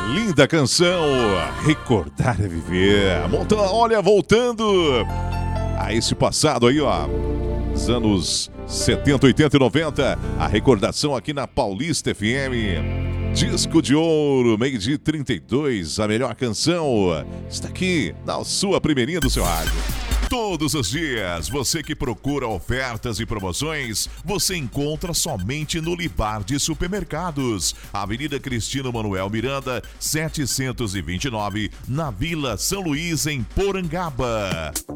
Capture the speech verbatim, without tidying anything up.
Linda canção, Recordar é Viver. Monta, olha, voltando a esse passado aí, ó. Os anos setenta, oitenta e noventa. A recordação aqui na Paulista F M. Disco de ouro, meio-dia trinta e dois. A melhor canção está aqui na sua primeirinha do seu rádio. Todos os dias, você que procura ofertas e promoções, você encontra somente no Libar de Supermercados. Avenida Cristino Manuel Miranda, setecentos e vinte e nove, na Vila São Luís, em Porangaba.